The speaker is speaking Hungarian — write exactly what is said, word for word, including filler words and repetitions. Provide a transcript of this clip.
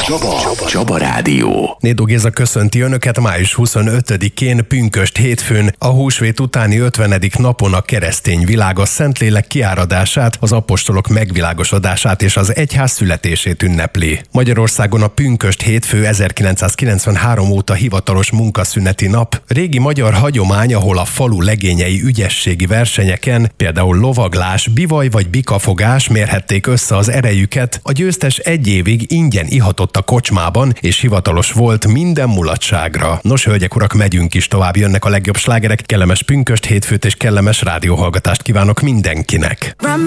Csaba. Csaba. Csaba Rádió. Nédó Géza köszönti Önöket május huszonötödikén, pünkösd hétfőn, a húsvét utáni ötvenedik napon a keresztény világ a Szentlélek kiáradását, az apostolok megvilágosodását és az egyház születését ünnepli. Magyarországon a pünkösd hétfő ezerkilencszázkilencvenhárom óta hivatalos munkaszüneti nap. Régi magyar hagyomány, ahol a falu legényei ügyességi versenyeken, például lovaglás, bivaj vagy bikafogás mérhették össze az erejüket, a győztes egy évig ingyen ihatott a kocsmában, és hivatalos volt minden mulatságra. Nos, hölgyek, urak, megyünk is tovább, jönnek a legjobb slágerek, kellemes pünkösd hétfőt és kellemes rádióhallgatást kívánok mindenkinek.